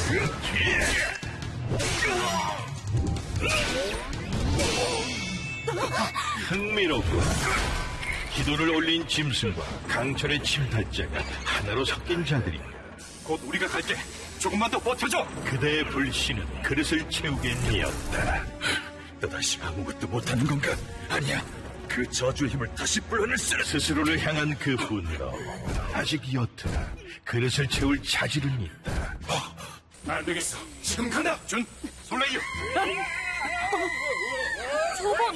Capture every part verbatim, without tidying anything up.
흥미롭구나. 기도를 올린 짐승과 강철의 침탈자가 하나로 섞인 자들이야. 곧 우리가 갈게. 조금만 더 버텨줘. 그대의 불신은 그릇을 채우겠니었다. 또다시 아무것도 못하는 건가? 아니야. 그 저주의 힘을 다시 불어낼 수. 스스로를 향한 그 분노 아직 옅으나 그릇을 채울 자질은 있다. 어, 안 되겠어. 지금 간다. 준, 솔레이유. 저건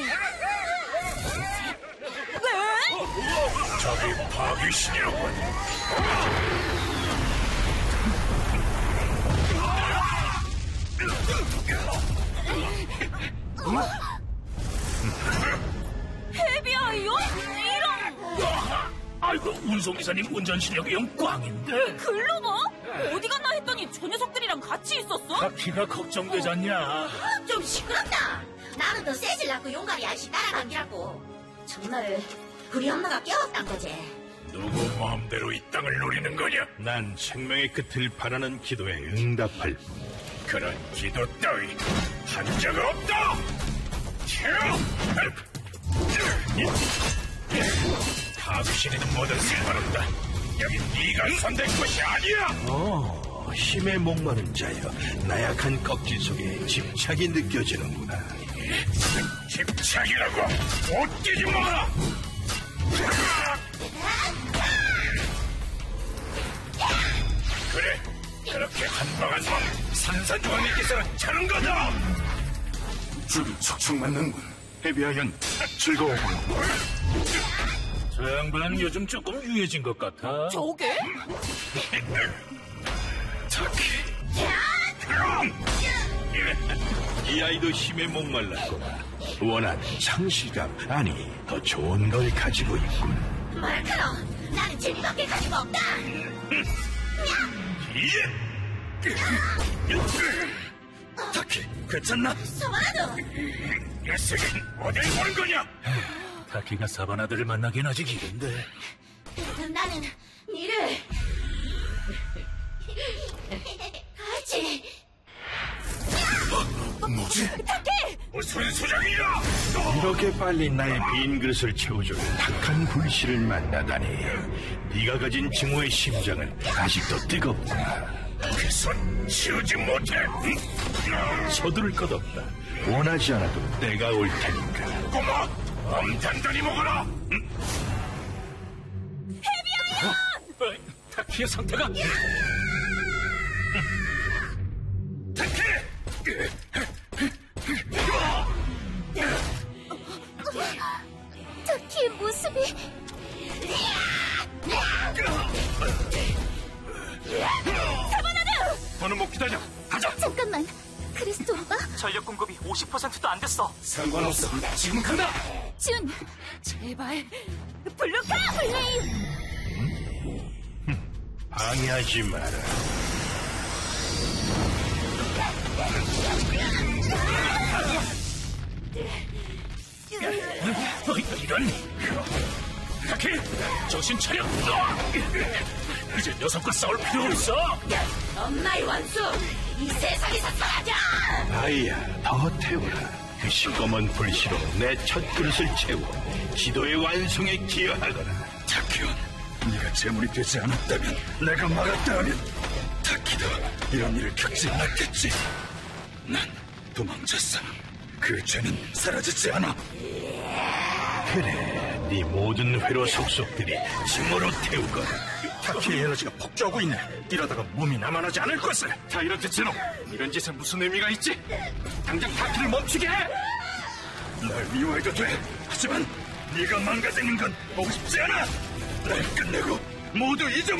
왜? 저기 파귀신이라고. 헤비아이요? 이런. 아이고, 운송기사님 운전 실력이 영 꽝인데. 글로버? 어디 갔나 했더니 저 녀석들이랑 같이 있었어? 키가 걱정되지 않냐? 좀 시끄럽다. 나는 더 세질라고 용감히 알시 따라간 기라고. 정말 우리 엄마가 깨웠단 거지. 누구 마음대로 이 땅을 노리는 거냐? 난 생명의 끝을 바라는 기도에 응답할 뿐. 그런 기도 따위 한 적 없다. 파귀신이든 뭐든 상관없다. 여긴 네가 손댈 곳이 아니야. 어, 힘에 목마른 자여, 나약한 껍질 속에 집착이 느껴지는구나. 집착이라고 웃기지 마라. 그래, 그렇게 한방 한방 산산조각님께서는 차는 거다. 줄이 척척 맞는군. 헤비아연 즐거워보여. 저 양반 요즘 조금 유해진 것 같아. 저게? 타키. 이 아이도 힘에 목말랐구나. 원하는 상실감, 아니 더 좋은 걸 가지고 있군. 뭐랄까노? 나는 재미밖에 가지고 없다. 타키, 괜찮나? 서바나도. 녀석은 어딜 보는 거냐? 타키가 사바나들을 만나긴 아직 이른데. 나는 니를 같이. 뭐지? 타키! 무슨 소장이야? 이렇게 빨리 나의 빈 그릇을 채워줄 탁한 불씨를 만나다니. 네가 가진 증오의 심장은 아직도 뜨겁구나. 그 손 치우지 못해. 서두를 것 없다. 원하지 않아도 때가 올 테니까. 꼬마, 엄 단단히 먹어라. 헤비아이요! 어? 어, 타키의 상태가. 타키! 타키의 모습이. 사바나드! 더는 못 기다려. 가자. 잠깐만. 크리스토 오빠? 전력 공급이 오십 퍼센트도 안 됐어. 상관없어. 지금 간다. 준, 제발. 블루카 플레임! 방해하지 마라. 어, 이런. 타키, 정신 차려. 이제 녀석과 싸울 필요 없어. 엄마의 원수, 이 세상에서 사라져. 아이야, 더 태우라. 그 시꺼먼 불씨로 내 첫 그릇을 채워 기도의 완성에 기여하거라. 타키온, 네가 재물이 되지 않았다면, 내가 막았다 하면 타키도 이런 일을 겪지 않았겠지. 난 도망쳤어. 그 죄는 사라지지 않아. 그래, 네 모든 회로 속속들이 증오로 태우거라. 타키의 에너지가 폭주하고 있네. 이러다가 몸이 남아나지 않을 것을. 타이런트 제노, 이런 짓에 무슨 의미가 있지? 당장 타키를 멈추게 해. 날 미워해도 돼. 하지만 네가 망가지는 건 보고 싶지 않아. 날 끝내고 모두 잊어.